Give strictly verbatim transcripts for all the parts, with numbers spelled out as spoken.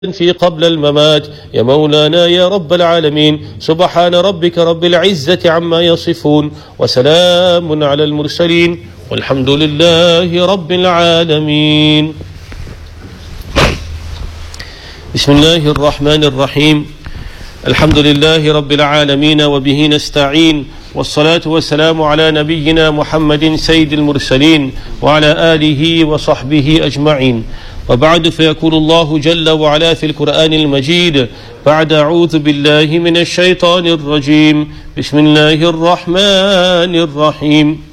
في قبل الممات يا مولانا يا رب العالمين. سبحان ربك رب العزة عما يصفون وسلام على المرسلين والحمد لله رب العالمين. بسم الله الرحمن الرحيم. الحمد لله رب العالمين وبه نستعين والصلاة والسلام على نبينا محمد سيد المرسلين وعلى آله وصحبه أجمعين. وبعد فيقول الله جل وعلا في القرآن المجيد بعد أعوذ بالله من الشيطان الرجيم بسم الله الرحمن الرحيم.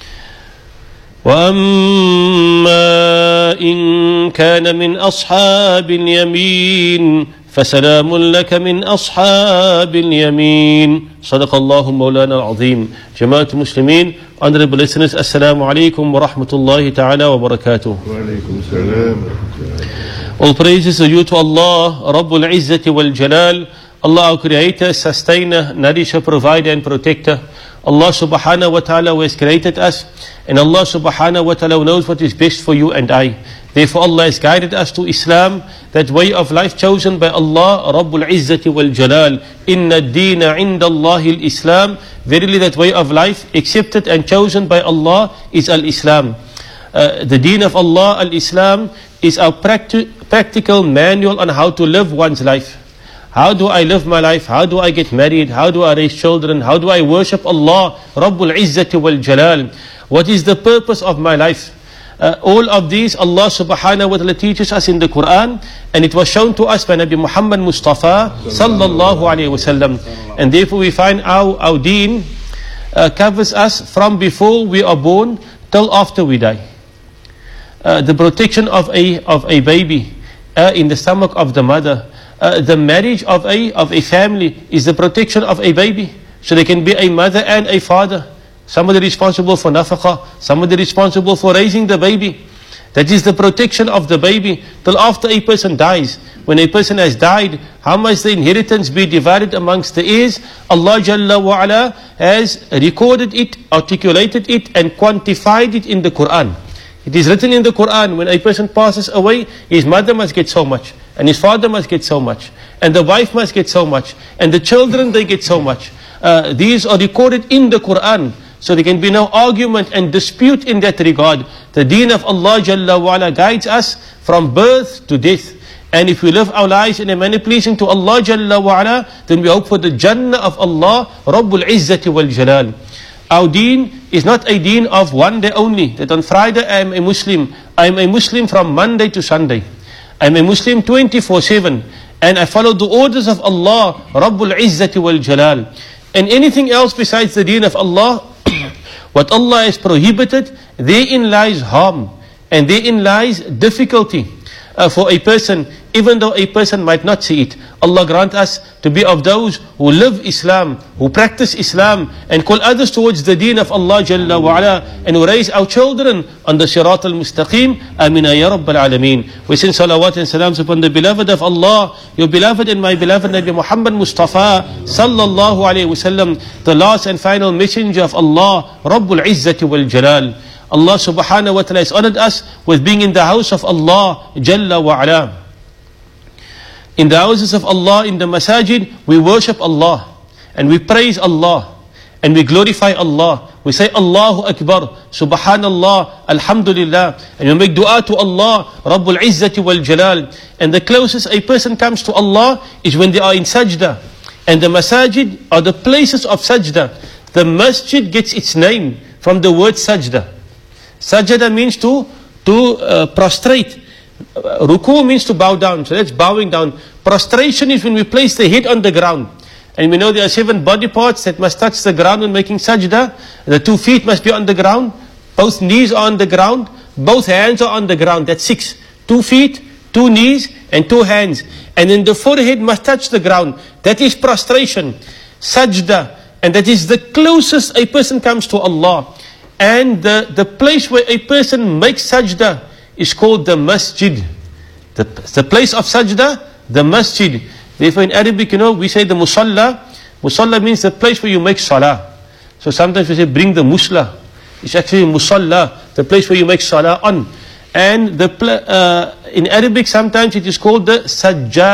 وأما إن كان من أصحاب اليمين فسلام لك من أصحاب اليمين. صدق الله مولانا العظيم. جماعة المسلمين, honorable listeners, Assalamu alaikum wa rahmatullahi ta'ala wa barakatuh. Wa alaikum salam. All praises are due to Allah, Rabbul Izzati wal Jalal, Allah our Creator, Sustainer, Nourisher, Provider and Protector. Allah subhanahu wa ta'ala who has created us, and Allah subhanahu wa ta'ala knows what is best for you and I. Therefore Allah has guided us to Islam, that way of life chosen by Allah, Rabbul Izzati wal Jalal. Inna ad-deena inda Allahi al-Islam. Verily that way of life accepted and chosen by Allah is al-Islam. Uh, the deen of Allah, al-Islam, is our practi- practical manual on how to live one's life. How do I live my life? How do I get married? How do I raise children? How do I worship Allah, Rabbul Izzati wal Jalal? What is the purpose of my life? Uh, all of these Allah subhanahu wa ta'ala teaches us in the Quran, and it was shown to us by Nabi Muhammad Mustafa sallallahu alayhi wa sallam. And therefore we find our, our deen uh, covers us from before we are born till after we die. Uh, the protection of a, of a baby uh, in the stomach of the mother. Uh, the marriage of a, of a family is the protection of a baby. So there can be a mother and a father. Somebody responsible for nafaqah, somebody responsible for raising the baby. That is the protection of the baby till after a person dies. When a person has died, how must the inheritance be divided amongst the heirs? Allah Jalla wa Ala has recorded it, articulated it and quantified it in the Quran. It is written in the Quran, when a person passes away, his mother must get so much, and his father must get so much, and the wife must get so much, and the children, they get so much. Uh, these are recorded in the Quran. So there can be no argument and dispute in that regard. The deen of Allah Jalla wa Ala guides us from birth to death. And if we live our lives in a manner pleasing to Allah Jalla wa Ala, then we hope for the Jannah of Allah, Rabbul Izzati wal Jalal. Our deen is not a deen of one day only, that on Friday I am a Muslim. I am a Muslim from Monday to Sunday. I am a Muslim twenty-four seven. And I follow the orders of Allah, Rabbul Izzati wal Jalal. And anything else besides the deen of Allah, what Allah has prohibited, therein lies harm, and therein lies difficulty uh, for a person, even though a person might not see it. Allah grant us to be of those who live Islam, who practice Islam, and call others towards the deen of Allah Jalla wa Ala, and who raise our children on the Sirat al-Mustaqim. Amina ya Rabbal Alameen. We send salawat and salams upon the beloved of Allah, your beloved and my beloved Nabi Muhammad Mustafa sallallahu alayhi wa sallam, the last and final messenger of Allah, Rabbul Izzati wal Jalal. Allah subhanahu wa ta'ala has honored us with being in the house of Allah Jalla wa Ala. In the houses of Allah, in the masajid, we worship Allah and we praise Allah and we glorify Allah. We say Allahu Akbar, Subhanallah, Alhamdulillah, and we make dua to Allah, Rabbul Izzati wal Jalal. And the closest a person comes to Allah is when they are in sajda. And the masajid are the places of sajda. The masjid gets its name from the word sajda. Sajda means to, to uh, prostrate. Ruku means to bow down, so that's bowing down. Prostration is when we place the head on the ground. And we know there are seven body parts that must touch the ground when making sajda. The two feet must be on the ground, both knees are on the ground, both hands are on the ground. That's six. Two feet, two knees and two hands. And then the forehead must touch the ground. That is prostration, sajda. And that is the closest a person comes to Allah. And the, the place where a person makes sajda is called the masjid. The, the place of sajda, the masjid. Therefore in Arabic, you know, we say the musalla. Musalla means the place where you make salah. So sometimes we say bring the musla. It's actually musalla, the place where you make salah on. And the pl- uh, in Arabic sometimes it is called the sajjad.